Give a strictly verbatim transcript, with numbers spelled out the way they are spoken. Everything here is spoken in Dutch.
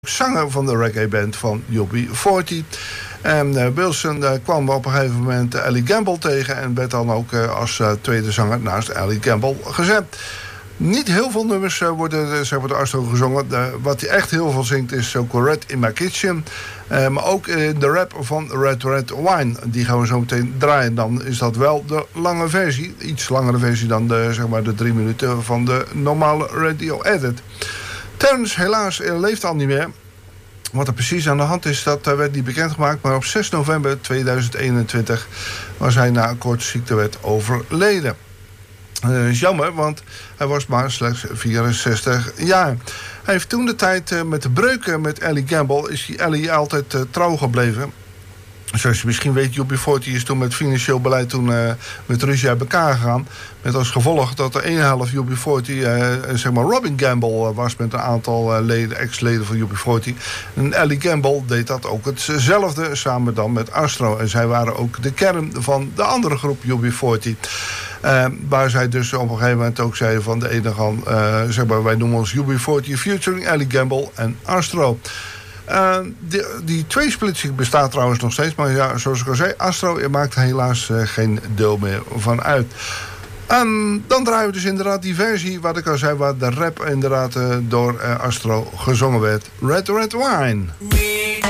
zanger van de reggae-band van U B veertig. En uh, Wilson uh, kwam op een gegeven moment uh, Ellie Gamble tegen en werd dan ook uh, als uh, tweede zanger naast Ellie Gamble gezet. Niet heel veel nummers uh, worden uh, zeg maar door Astro gezongen. Uh, wat hij echt heel veel zingt is So Red in My Kitchen. Uh, maar ook uh, de rap van Red Red Wine. Die gaan we zo meteen draaien. Dan is dat wel de lange versie. Iets langere versie dan de, zeg maar de drie minuten van de normale radio edit. Terrence helaas uh, leeft al niet meer. Wat er precies aan de hand is, dat uh, werd niet bekendgemaakt. Maar op zes november tweeduizend eenentwintig was hij na een korte ziektewet overleden. Dat uh, is jammer, want hij was maar slechts vierenzestig jaar. Hij heeft toen de tijd uh, met de breuken met Ellie Gamble is die Ellie altijd uh, trouw gebleven. Zoals je misschien weet, U B veertig is toen met financieel beleid toen, uh, met ruzie uit elkaar gegaan. Met als gevolg dat de ene helft U B veertig uh, zeg maar Robin Gamble uh, was met een aantal uh, leden, ex-leden van U B veertig. En Ellie Gamble deed dat ook hetzelfde, samen dan met Astro. En zij waren ook de kern van de andere groep U B veertig. Uh, waar zij dus op een gegeven moment ook zeiden van de ene kant, uh, zeg maar, wij noemen ons U B veertig featuring Ellie Gamble en Astro. Uh, die, die tweesplitsing bestaat trouwens nog steeds. Maar ja, zoals ik al zei, Astro maakt helaas uh, geen deel meer van uit. En dan draaien we dus inderdaad die versie, wat ik al zei, waar de rap inderdaad uh, door uh, Astro gezongen werd. Red Red Wine.